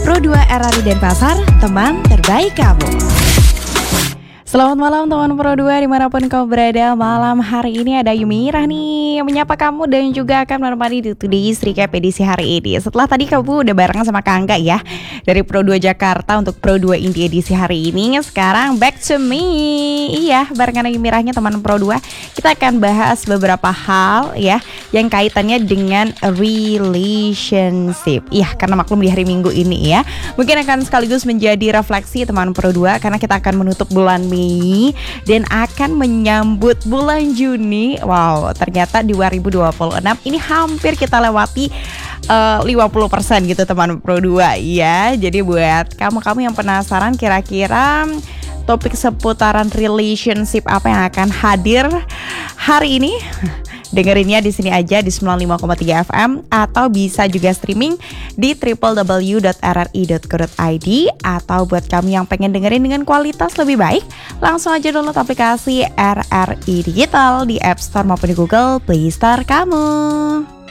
Pro2 RRI Denpasar, teman terbaik kamu. Selamat malam teman Pro2 dimanapun kau berada. Malam hari ini ada Yumi Irah nih menyapa kamu dan juga akan menemani di Today's Recap edisi hari ini. Setelah tadi kamu udah barengan sama Kak Angga ya dari Pro2 Jakarta untuk Pro2 Inti edisi hari ini. Sekarang back to me. Iya, barengan Yumi Irahnya teman Pro2. Kita akan bahas beberapa hal ya yang kaitannya dengan relationship. Iya, karena maklum di hari Minggu ini ya, mungkin akan sekaligus menjadi refleksi teman Pro2 karena kita akan menutup bulan Mei dan akan menyambut bulan Juni. Wow, ternyata di 2026 ini hampir kita lewati 50% gitu teman Pro2 ya. Jadi buat kamu-kamu yang penasaran kira-kira topik seputaran relationship apa yang akan hadir hari ini, dengerinnya di sini aja di 95,3 FM atau bisa juga streaming di www.rri.co.id. Atau buat kamu yang pengen dengerin dengan kualitas lebih baik, langsung aja download aplikasi RRI Digital di App Store maupun di Google Play Store kamu.